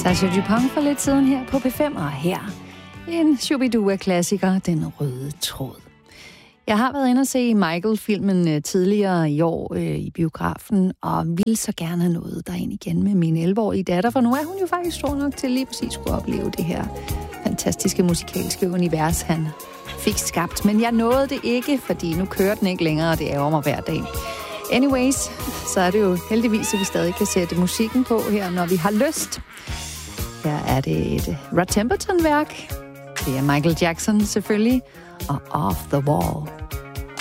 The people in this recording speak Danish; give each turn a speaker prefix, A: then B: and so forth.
A: Sasha Dupont for lidt siden her på P5, og her en Shubidua-klassiker, Den røde tråd. Jeg har været inde og se Michael-filmen tidligere i år i biografen, og ville så gerne have nået derind igen med min 11-årige datter, for nu er hun jo faktisk stor nok til lige præcis at opleve det her fantastiske musikalske univers, han fik skabt. Men jeg nåede det ikke, fordi nu kører den ikke længere, og det ærger mig hver dag. Anyways, så er det jo heldigvis, at vi stadig kan sætte musikken på her, når vi har lyst. Her er det et Rod Temperton-værk. Det er Michael Jackson selvfølgelig, og Off the Wall.